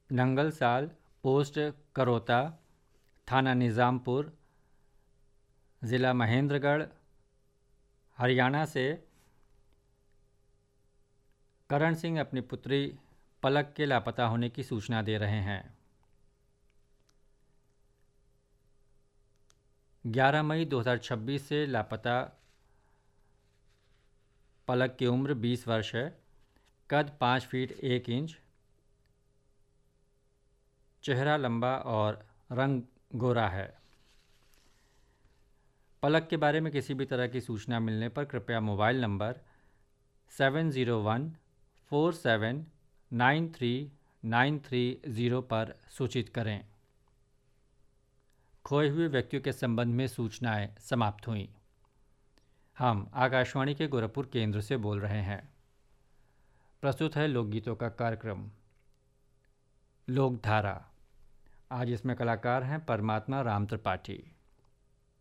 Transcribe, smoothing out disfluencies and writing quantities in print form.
नंगलसाल, post करौता, थाना निज़ामपुर, ज़िला महेंद्रगढ़, हरियाणा से करण सिंह अपनी पुत्री पलक के लापता होने की सूचना दे रहे हैं। 11 मई 2026 से लापता पलक की उम्र 20 वर्ष है। कद 5 फीट 1 इंच, चेहरा लंबा और रंग गोरा है। पलक के बारे में किसी भी तरह की सूचना मिलने पर कृपया मोबाइल नंबर 7014793930 पर सूचित करें। खोए हुए व्यक्तियों के संबंध में सूचनाएं समाप्त हुईं। हम आकाशवाणी के गोरखपुर केंद्र से बोल रहे हैं। प्रस्तुत है लोकगीतों का कार्यक्रम लोकधारा। आज इसमें कलाकार हैं परमात्मा राम त्रिपाठी।